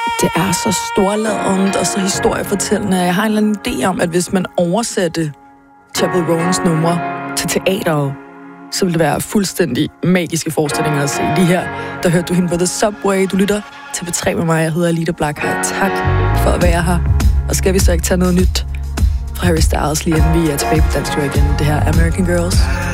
Det er så storladent og så historiefortællende. Jeg har en eller anden idé om, at hvis man oversatte Chappell Rowans numre til teateret, så ville det være fuldstændig magiske forestillinger at se. Lige her, der hørte du hende på The Subway. Du lytter til P3 med mig. Jeg hedder Alida Blackheart. Tak for at være her. Og skal vi så ikke tage noget nyt fra Harry Styles, lige inden vi er tilbage på dansk igen. Det her American Girls.